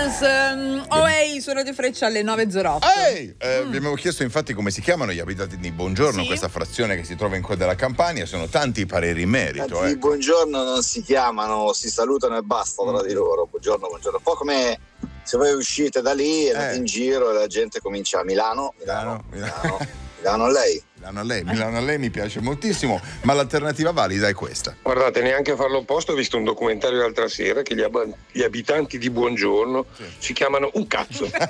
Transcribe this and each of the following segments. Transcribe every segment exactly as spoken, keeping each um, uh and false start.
Beatles, um, oh hey, su Radio Freccia alle nove e zero otto. Ehi! Eh, mm. Vi abbiamo chiesto infatti come si chiamano gli abitanti di Buongiorno, sì. Questa frazione che si trova in quella della Campania. Sono tanti i pareri in merito. Di ecco. Buongiorno non si chiamano, si salutano e basta tra di loro. Buongiorno, buongiorno. Un po' come se voi uscite da lì e andate Eh. in giro e la gente comincia a Milano, Milano, Milano, Milano, Milano a lei. Milano a lei, Milano a lei mi piace moltissimo, ma l'alternativa valida è questa. Guardate, neanche a farlo opposto, ho visto un documentario l'altra sera che gli, ab- gli abitanti di Buongiorno sì. si chiamano un cazzo. Eh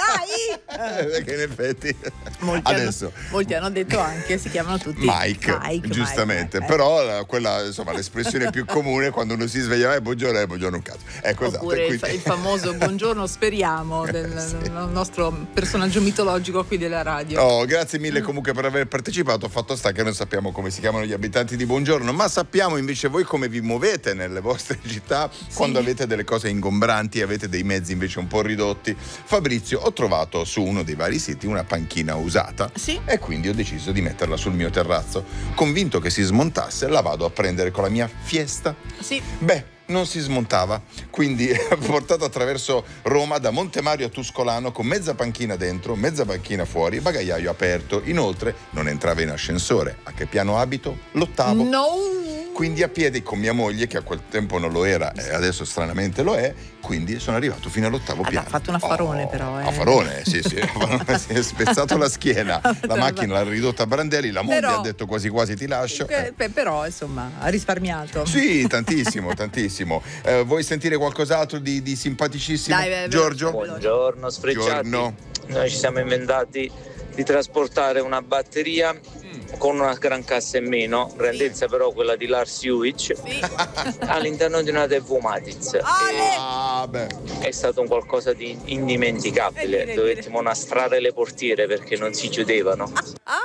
dai! Eh, perché in effetti molti, adesso hanno, molti hanno detto anche, si chiamano tutti Mike, Mike giustamente, Mike, però la, quella insomma l'espressione più comune quando uno si sveglia è buongiorno, è buongiorno un cazzo. Ecco, oppure esatto, il, il famoso buongiorno speriamo del, sì. del nostro personaggio mitologico qui della radio. Oh, grazie mille comunque per aver partecipato. Ho fatto sta che non sappiamo come si chiamano gli abitanti di Buongiorno, ma sappiamo invece voi come vi muovete nelle vostre città sì. quando avete delle cose ingombranti e avete dei mezzi invece un po' ridotti. Fabrizio, ho trovato su uno dei vari siti una panchina usata sì. e quindi ho deciso di metterla sul mio terrazzo. Convinto che si smontasse, la vado a prendere con la mia Fiesta. Sì. Beh, non si smontava, quindi portato attraverso Roma da Montemario a Tuscolano con mezza panchina dentro, mezza panchina fuori, bagagliaio aperto. Inoltre non entrava in ascensore. A che piano abito? L'ottavo. No! Quindi a piedi con mia moglie, che a quel tempo non lo era e adesso stranamente lo è, quindi sono arrivato fino all'ottavo ah, piano. Ha fatto un affarone oh, però. Eh. Affarone, sì, sì. Si è spezzato la schiena, la macchina l'ha ridotta a brandelli, la moglie però, ha detto quasi quasi ti lascio. Eh, eh. Però insomma ha risparmiato. Sì, tantissimo, tantissimo. Eh, vuoi sentire qualcos'altro di, di simpaticissimo? Dai, beh, Giorgio? Buongiorno, sfrecciati. Buongiorno. Noi ci siamo inventati di trasportare una batteria con una gran cassa in meno, grandezza sì. però quella di Lars Ulrich, sì. all'interno di una T V Matiz. Ah, beh. È stato un qualcosa di indimenticabile. Eh, Dovettimo nastrare le portiere perché non si chiudevano. Ah,